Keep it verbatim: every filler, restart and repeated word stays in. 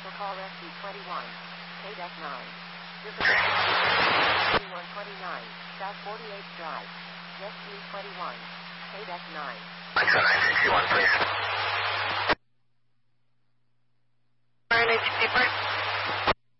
Commercial call rescue twenty-one. K D E C nine. This is twenty-one twenty-nine. South forty-eighth Drive. Rescue twenty-one. K D E C nine. nine seven nine six one, please. Fire N H C Park.